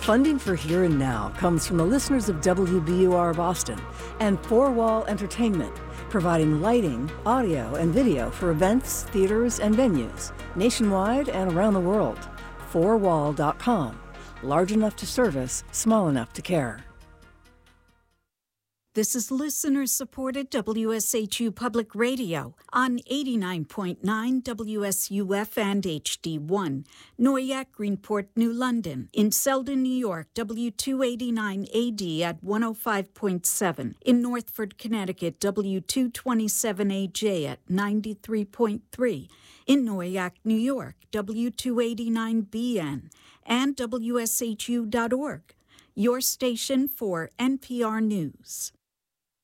Funding for Here and Now comes from the listeners of WBUR Boston and Four Wall Entertainment, providing lighting, audio, and video for events, theaters, and venues nationwide and around the world. Fourwall.com. Large enough to service, small enough to care. This is listener-supported WSHU Public Radio on 89.9 WSUF and HD1, Noyak, Greenport, New London. In Selden, New York, W289AD at 105.7. In Northford, Connecticut, W227AJ at 93.3. In Noyak, New York, W289BN and WSHU.org. Your station for NPR News.